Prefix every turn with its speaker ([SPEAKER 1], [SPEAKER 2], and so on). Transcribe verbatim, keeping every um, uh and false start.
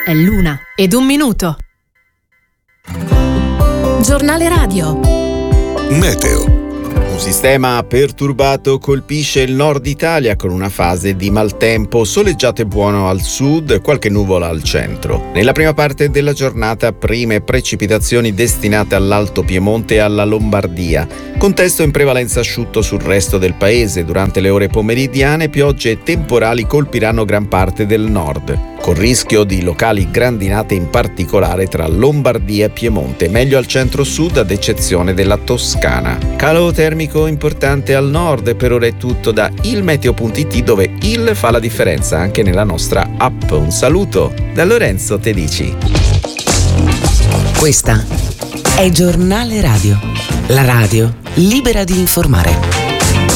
[SPEAKER 1] È l'una ed un minuto. Giornale radio.
[SPEAKER 2] Meteo.
[SPEAKER 3] Un sistema perturbato colpisce il nord Italia con una fase di maltempo, soleggiato e buono al sud, qualche nuvola al centro. Nella prima parte della giornata prime precipitazioni destinate all'Alto Piemonte e alla Lombardia. Contesto in prevalenza asciutto sul resto del paese. Durante le ore pomeridiane piogge e temporali colpiranno gran parte del nord, con rischio di locali grandinate in particolare tra Lombardia e Piemonte, meglio al centro-sud ad eccezione della Toscana. Calo termico importante al nord. Per ora è tutto da ilmeteo punto it, dove il fa la differenza anche nella nostra app. Un saluto da Lorenzo Tedici.
[SPEAKER 4] Questa è Giornale Radio, la radio libera di informare.